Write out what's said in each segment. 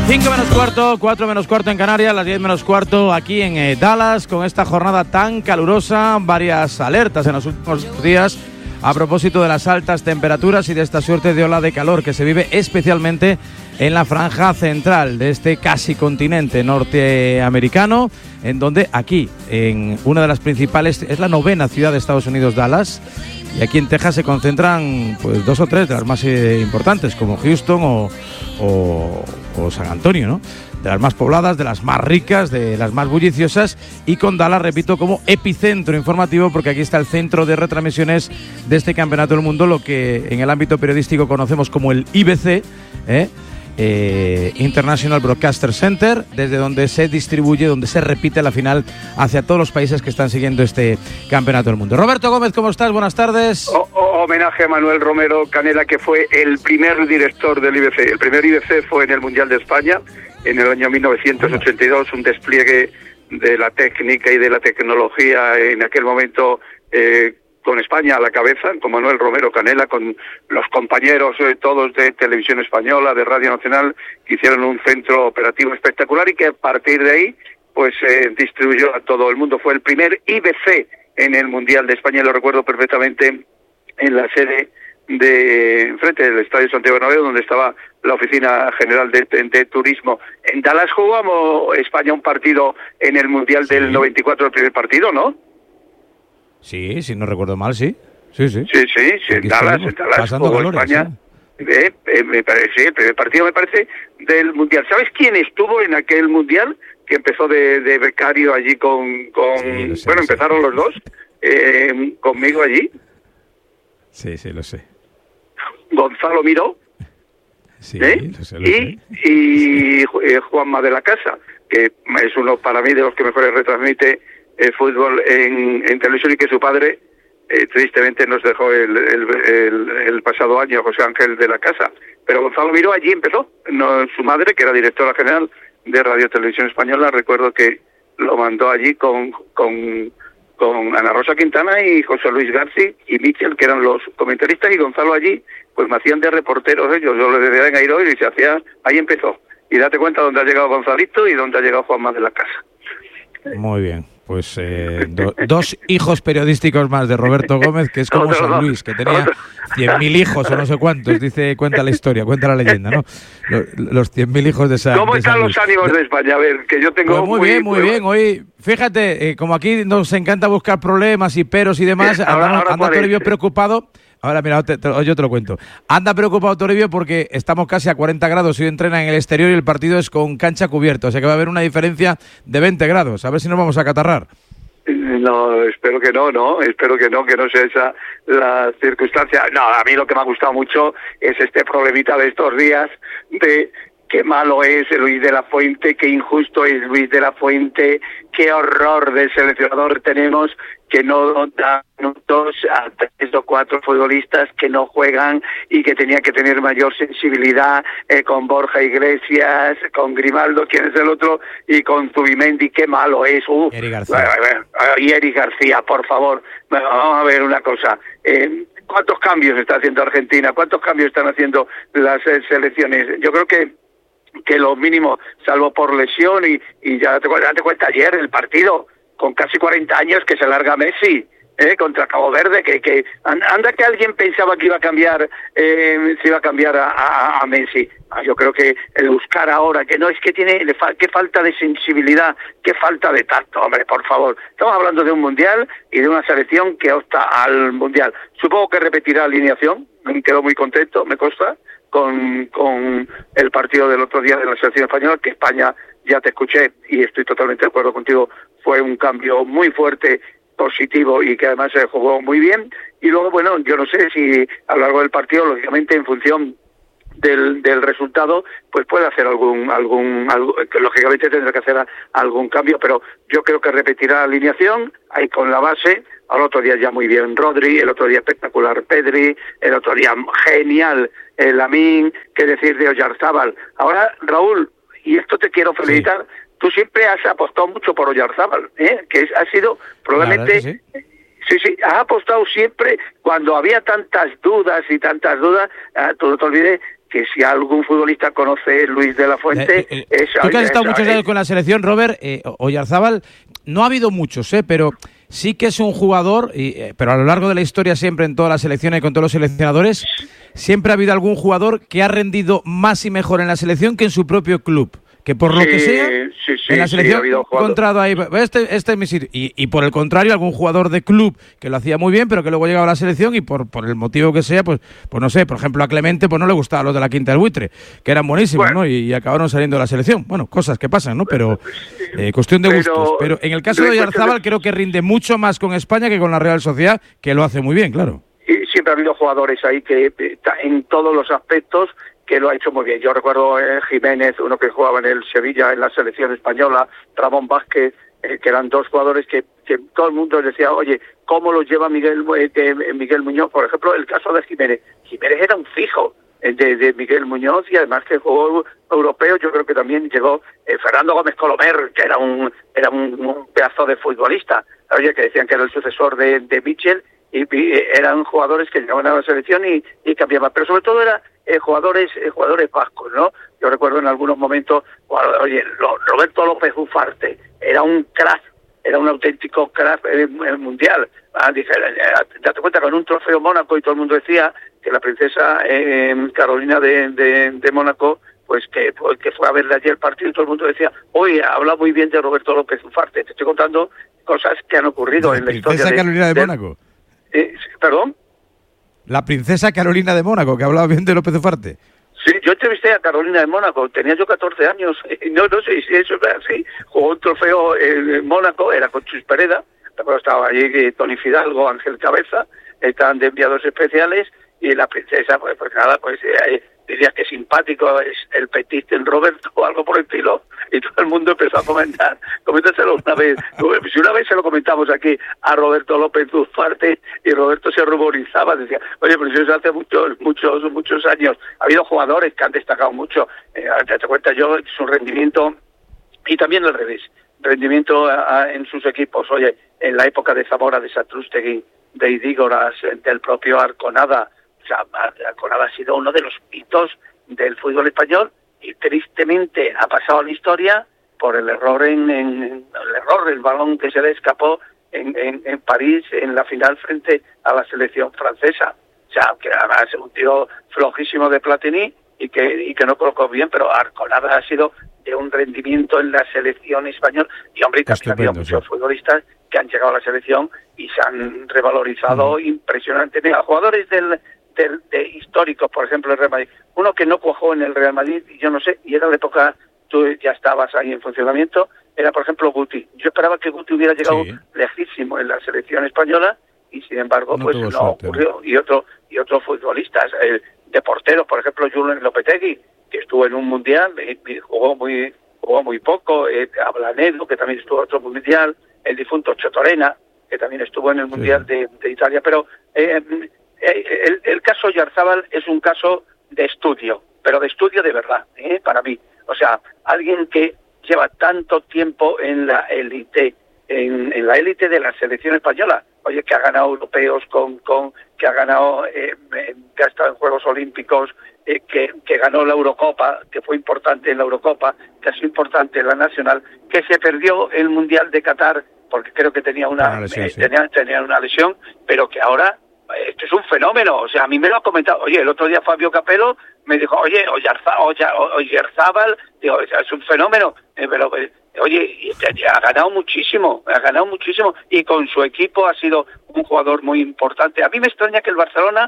5 menos cuarto, 4 menos cuarto en Canarias, las 10 menos cuarto aquí en Dallas, con esta jornada tan calurosa, varias alertas en los últimos días a propósito de las altas temperaturas y de esta suerte de ola de calor que se vive especialmente en la franja central de este casi continente norteamericano, en donde aquí, en una de las principales, es la 9ª ciudad de Estados Unidos, Dallas, y aquí en Texas se concentran pues 2 o 3 de las más importantes, como Houston o San Antonio, ¿no? De las más pobladas, de las más ricas, de las más bulliciosas, y con Dallas, repito, como epicentro informativo, porque aquí está el centro de retransmisiones de este Campeonato del Mundo, lo que en el ámbito periodístico conocemos como el IBC, International Broadcaster Center, desde donde se distribuye, donde se repite la final hacia todos los países que están siguiendo este Campeonato del Mundo. Roberto Gómez, ¿cómo estás? Buenas tardes. Homenaje a Manuel Romero Canela, que fue el primer director del IBC. El primer IBC fue en el Mundial de España, en el año 1982, un despliegue de la técnica y de la tecnología en aquel momento, con España a la cabeza, con Manuel Romero Canela, con los compañeros todos de Televisión Española, de Radio Nacional, que hicieron un centro operativo espectacular y que a partir de ahí pues distribuyó a todo el mundo. Fue el primer IBC en el Mundial de España, lo recuerdo perfectamente, en la sede de frente del Estadio Santiago Bernabéu, donde estaba la Oficina General de Turismo. En Dallas jugamos España un partido en el Mundial del 94, el primer partido, ¿no? Sí, si no recuerdo mal, sí. Sí, en Dallas pasando jugó colores, España. Sí. Me parece, el primer partido, me parece, del Mundial. ¿Sabes quién estuvo en aquel Mundial? Que empezó de becario allí con Sí, sé, empezaron los dos conmigo allí. Sí, lo sé. Gonzalo Miró. Sí, lo sé. Y Juanma de la Casa, que es uno para mí de los que mejores retransmite el fútbol en televisión, y que su padre tristemente nos dejó el pasado año, José Ángel de la Casa. Pero Gonzalo Miró allí empezó. Su madre, que era directora general de Radio Televisión Española, recuerdo que lo mandó allí con Ana Rosa Quintana y José Luis García y Michel, que eran los comentaristas, y Gonzalo allí pues me hacían de reporteros ellos. Yo les decía, venga, ir hoy, y se hacía, ahí empezó. Y date cuenta dónde ha llegado Gonzalito y dónde ha llegado Juanma de la Casa. Muy bien, pues 2 hijos periodísticos más de Roberto Gómez, que es como San Luis, que tenía 100.000 hijos o no sé cuántos, cuenta la historia, cuenta la leyenda, ¿no? Los 100.000 hijos de San Luis. ¿Cómo están los ánimos de España? A ver, que yo tengo... Pues muy bien. Hoy, fíjate, como aquí nos encanta buscar problemas y peros y demás, anda Toribio preocupado. Ahora, mira, yo te lo cuento. Anda preocupado Toribio porque estamos casi a 40 grados. Hoy entrena en el exterior y el partido es con cancha cubierta. O sea que va a haber una diferencia de 20 grados. A ver si nos vamos a acatarrar. No, espero que no. Espero que no sea esa la circunstancia. No, a mí lo que me ha gustado mucho es este problemita de estos días de qué malo es Luis de la Fuente, qué injusto es Luis de la Fuente, qué horror de seleccionador tenemos, que no da minutos a 3 o 4 futbolistas que no juegan y que tenía que tener mayor sensibilidad, con Borja Iglesias, con Grimaldo, ¿quién es el otro? Y con Zubimendi, qué malo es. Eric García. Y Eric García, por favor. Bueno, vamos a ver una cosa. ¿Cuántos cambios está haciendo Argentina? ¿Cuántos cambios están haciendo las selecciones? Yo creo que lo mínimo, salvo por lesión, y ya date cuenta ayer el partido, con casi 40 años que se larga Messi contra Cabo Verde, que anda que alguien pensaba que iba a cambiar, se iba a cambiar a Messi. Yo creo que el buscar ahora, que no es que qué falta de sensibilidad, qué falta de tacto, hombre, por favor. Estamos hablando de un mundial y de una selección que opta al mundial. Supongo que repetirá alineación, me quedo muy contento, me consta, con el partido del otro día de la selección española, que España, ya te escuché y estoy totalmente de acuerdo contigo, fue un cambio muy fuerte, positivo, y que además se jugó muy bien. Y luego, bueno, yo no sé si a lo largo del partido, lógicamente en función del resultado, pues puede hacer algún lógicamente tendrá que hacer algún cambio, pero yo creo que repetirá la alineación ahí con la base. Al otro día ya muy bien Rodri, el otro día espectacular Pedri, el otro día genial Lamine, qué decir de Oyarzábal. Ahora, Raúl, y esto te quiero felicitar, sí. Tú siempre has apostado mucho por Oyarzábal, que ha sido probablemente... Sí, has apostado siempre, cuando había tantas dudas, tú no te olvides que si algún futbolista conoce Luis de la Fuente... Tú que has estado muchos años con la selección, Robert, Oyarzábal, no ha habido muchos, pero sí que es un jugador, pero a lo largo de la historia siempre en todas las selecciones y con todos los seleccionadores, siempre ha habido algún jugador que ha rendido más y mejor en la selección que en su propio club. Que por lo que sea, en la selección he encontrado ahí, este es mi sitio. Y por el contrario, algún jugador de club que lo hacía muy bien, pero que luego llegaba a la selección y por el motivo que sea, pues no sé, por ejemplo a Clemente pues no le gustaba los de la Quinta del Buitre, que eran buenísimos, ¿no? Y acabaron saliendo de la selección. Bueno, cosas que pasan, ¿no? Pero cuestión de gustos. Pero en el caso de Oyarzábal creo que rinde mucho más con España que con la Real Sociedad, que lo hace muy bien, claro. Y siempre ha habido jugadores ahí que en todos los aspectos que lo ha hecho muy bien. Yo recuerdo Jiménez, uno que jugaba en el Sevilla, en la selección española, Ramón Vázquez, que eran dos jugadores que todo el mundo decía, oye, ¿cómo los lleva Miguel Muñoz? Por ejemplo, el caso de Jiménez. Jiménez era un fijo de Miguel Muñoz y además que jugó europeo. Yo creo que también llegó Fernando Gómez Colomer, que era un pedazo de futbolista, oye, que decían que era el sucesor de Mitchell, y eran jugadores que llegaban a la selección y cambiaban, pero sobre todo era jugadores vascos, ¿no? Yo recuerdo en algunos momentos, oye, Roberto López Ufarte era un crack, era un auténtico crack mundial. Date cuenta, con un trofeo Mónaco, y todo el mundo decía que la princesa Carolina de Mónaco, pues que fue a verle ayer el partido, y todo el mundo decía, oye, habla muy bien de Roberto López Ufarte. Te estoy contando cosas que han ocurrido en la historia de Carolina de Mónaco. ¿Perdón? La princesa Carolina de Mónaco, que hablaba bien de López Ufarte. Sí, yo entrevisté a Carolina de Mónaco, tenía yo 14 años, no sé si eso es así, jugó un trofeo en Mónaco, era con Chus Pereda, pero estaba allí Tony Fidalgo, Ángel Cabeza, estaban de enviados especiales, y la princesa, pues nada, diría que simpático es el petit en Roberto o algo por el estilo, y todo el mundo empezó a comentárselo una vez. Si una vez se lo comentamos aquí a Roberto López Ufarte, y Roberto se ruborizaba, decía, oye, pero si eso hace muchos años, ha habido jugadores que han destacado mucho, te cuenta yo, su rendimiento, y también al revés, rendimiento en sus equipos, oye, en la época de Zamora, de Satrústegui, de Idígoras, del propio Arconada. O sea, Arconada ha sido uno de los mitos del fútbol español, y tristemente ha pasado a la historia por el error el balón que se le escapó en París en la final frente a la selección francesa. O sea, que además es un tiro flojísimo de Platini y que no colocó bien, pero Arconada ha sido de un rendimiento en la selección española. Y hombre, también ha habido muchos futbolistas que han llegado a la selección y se han revalorizado impresionantemente. Mira, jugadores de históricos, por ejemplo, el Real Madrid. Uno que no cuajó en el Real Madrid, y yo no sé, y era la época, tú ya estabas ahí en funcionamiento, era, por ejemplo, Guti. Yo esperaba que Guti hubiera llegado lejísimo en la selección española, y sin embargo, pues no ocurrió. Y otros futbolistas, de porteros, por ejemplo, Julen Lopetegui, que estuvo en un mundial, y jugó muy poco, Ablanedo, que también estuvo en otro mundial, el difunto Chotorena, que también estuvo en el mundial de Italia, pero el caso Oyarzábal es un caso de estudio, pero de estudio de verdad, para mí. O sea, alguien que lleva tanto tiempo en la élite, en la élite de la selección española, oye, que ha ganado europeos que ha ganado, que ha estado en Juegos Olímpicos, que ganó la Eurocopa, que fue importante en la Eurocopa, que ha sido importante en la Nacional, que se perdió el Mundial de Qatar porque creo que tenía una lesión, tenía una lesión, pero que ahora esto es un fenómeno. O sea, a mí me lo ha comentado. Oye, el otro día Fabio Capello me dijo, oye, Oyarzábal, digo, es un fenómeno, pero oye, ha ganado muchísimo, y con su equipo ha sido un jugador muy importante. A mí me extraña que el Barcelona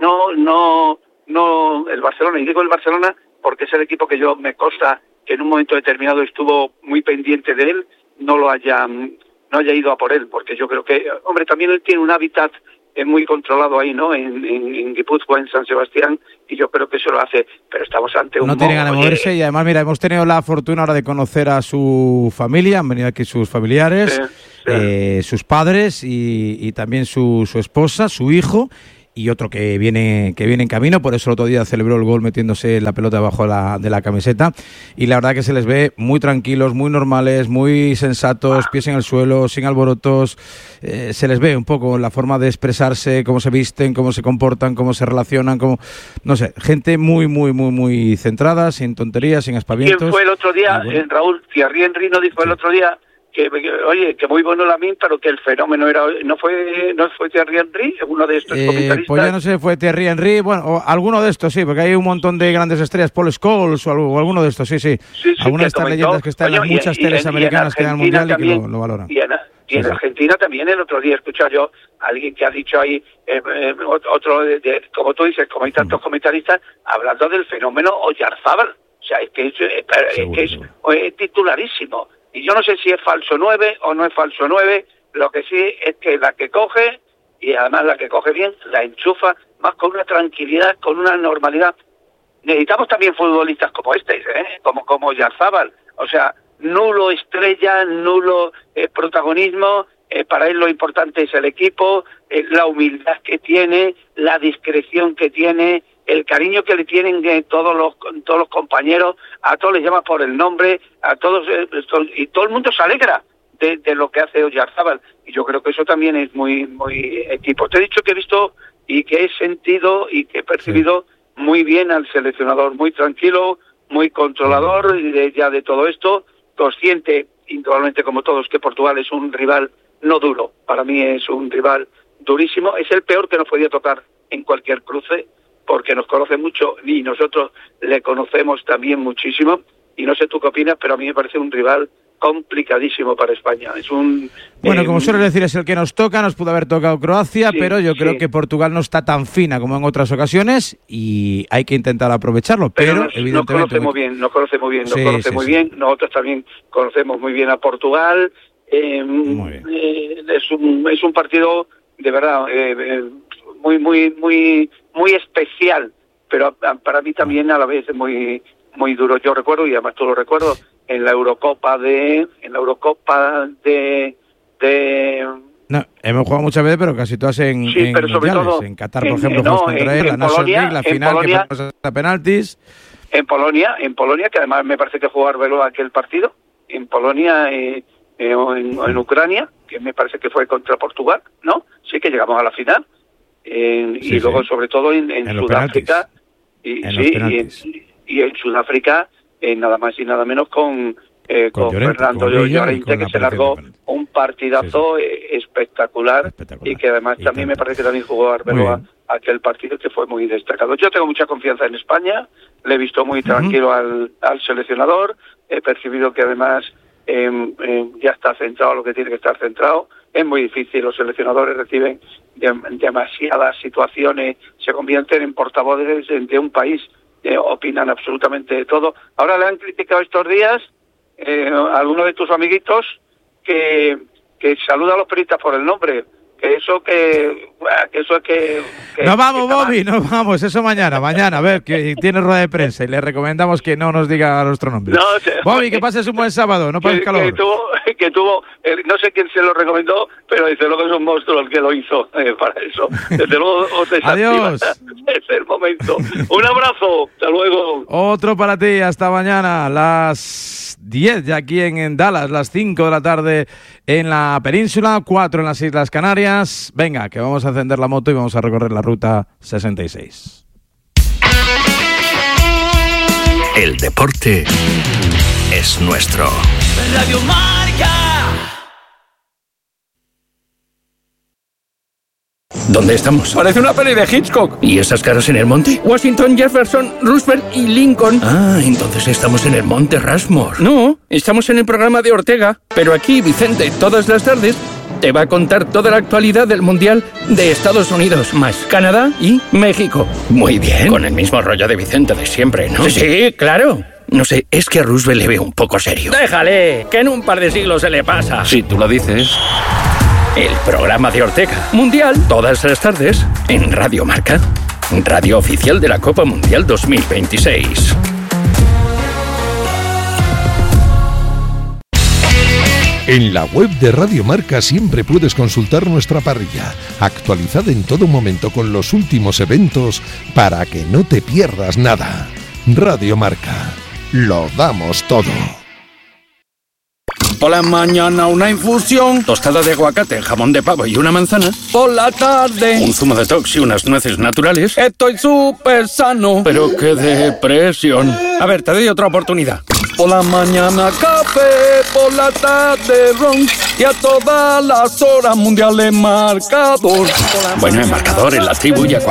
el Barcelona, y digo el Barcelona porque es el equipo que yo me consta que en un momento determinado estuvo muy pendiente de él, no haya ido a por él, porque yo creo que, hombre, también él tiene un hábitat muy controlado ahí, ¿no? En Guipúzcoa, en San Sebastián, y yo creo que eso lo hace, pero estamos ante un... No tiene ganas de moverse, y además, mira, hemos tenido la fortuna ahora de conocer a su familia, han venido aquí sus familiares, sus padres y también su esposa, su hijo, y otro que viene en camino, por eso el otro día celebró el gol metiéndose la pelota debajo de la camiseta, y la verdad que se les ve muy tranquilos, muy normales, muy sensatos, pies en el suelo, sin alborotos, se les ve un poco la forma de expresarse, cómo se visten, cómo se comportan, cómo se relacionan, no sé, gente muy, muy, muy, muy centrada, sin tonterías, sin aspavientos. ¿Quién fue el otro día, Raúl? Thierry Henry nos dijo el otro día que muy bueno Lamine, pero que el fenómeno no fue Thierry Henry, uno de estos comentaristas. Pues ya no sé, fue Thierry Henry, bueno, o alguno de estos, sí, porque hay un montón de grandes estrellas, Paul Scholes o alguno de estos, sí. Alguna de estas leyendas que están en las muchas teles americanas que dan el mundial también, y que lo valoran. Y en Argentina también el otro día he escuchado yo a alguien que ha dicho ahí, otro, como tú dices, como hay tantos comentaristas, hablando del fenómeno Oyarzábal. O sea, es que es titularísimo. Y yo no sé si es falso 9 o no es falso 9, lo que sí es que la que coge, y además la que coge bien, la enchufa más con una tranquilidad, con una normalidad. Necesitamos también futbolistas como como Oyarzábal. O sea, nulo estrella, nulo protagonismo, para él lo importante es el equipo, la humildad que tiene, la discreción que tiene, el cariño que le tienen todos los compañeros, a todos les llama por el nombre, a todos, y todo el mundo se alegra de lo que hace Oyarzábal, y yo creo que eso también es muy, muy equipo. Te he dicho que he visto y que he sentido y que he percibido muy bien al seleccionador, muy tranquilo, muy controlador ya de todo esto, consciente, indudablemente como todos, que Portugal es un rival no duro, para mí es un rival durísimo, es el peor que nos podía tocar en cualquier cruce, porque nos conoce mucho y nosotros le conocemos también muchísimo, y no sé tú qué opinas, pero a mí me parece un rival complicadísimo para España. Es un como suelo decir, es el que nos toca, nos pudo haber tocado Croacia, pero yo creo que Portugal no está tan fina como en otras ocasiones y hay que intentar aprovecharlo, pero evidentemente nos conoce muy bien, nosotros también conocemos muy bien a Portugal. Es un partido de verdad muy muy muy muy especial, pero para mí también a la vez es muy muy duro. Yo recuerdo, y además tú lo recuerdo, en la Eurocopa de no, hemos jugado muchas veces, pero casi todas en pero sobre todo en Qatar, por ejemplo, jugamos contra él, la National League, la final Polonia, que fue a penaltis. En Polonia, que además me parece que jugó Arbeloa aquel partido, en Polonia o en Ucrania, que me parece que fue contra Portugal, ¿no? Sí que llegamos a la final. Y luego sobre todo en Sudáfrica y en Sudáfrica nada más y nada menos con Fernando Llorente, que se largó un partidazo espectacular, y que además también me parece que también jugó Arbeloa aquel partido, que fue muy destacado. Yo tengo mucha confianza en España, le he visto muy tranquilo al seleccionador, he percibido que además ya está centrado lo que tiene que estar centrado. Es muy difícil, los seleccionadores reciben demasiadas situaciones, se convierten en portavoces de un país, opinan absolutamente de todo. Ahora le han criticado estos días a algunos de tus amiguitos que saluda a los periodistas por el nombre. Eso es que nos vamos, Bobby, nos vamos, eso mañana, a ver, que tiene rueda de prensa y le recomendamos que no nos diga nuestro nombre. Bobby, que pases un buen sábado, no pases calor. Que tuvo, no sé quién se lo recomendó, pero desde luego es un monstruo el que lo hizo para eso. Desde luego os adiós. Es el momento. Un abrazo, hasta luego. Otro para ti, hasta mañana, las 10 ya aquí en Dallas, las 5 de la tarde en la península, 4 en las Islas Canarias. Venga, que vamos a encender la moto y vamos a recorrer la ruta 66. El deporte es nuestro. Radio Marca. ¿Dónde estamos? Parece una peli de Hitchcock. ¿Y esas caras en el monte? Washington, Jefferson, Roosevelt y Lincoln. Ah, entonces estamos en el monte Rushmore. No, estamos en el programa de Ortega. Pero aquí, Vicente, todas las tardes, te va a contar toda la actualidad del Mundial de Estados Unidos, más Canadá y México. Muy bien. Con el mismo rollo de Vicente de siempre, ¿no? Sí, claro. No sé, es que a Roosevelt le veo un poco serio. Déjale, que en un par de siglos se le pasa. Si tú lo dices. El programa de Ortega. Mundial, todas las tardes, en Radio Marca. Radio oficial de la Copa Mundial 2026. En la web de Radio Marca siempre puedes consultar nuestra parrilla, actualizada en todo momento con los últimos eventos para que no te pierdas nada. Radio Marca, lo damos todo. Por la mañana una infusión, tostada de aguacate, jamón de pavo y una manzana. Por la tarde, un zumo de tox y unas nueces naturales. Estoy súper sano, pero qué depresión. A ver, te doy otra oportunidad. Por la mañana café, por la tarde ron y a todas las horas mundiales marcador. Bueno, el marcador en la tribu y a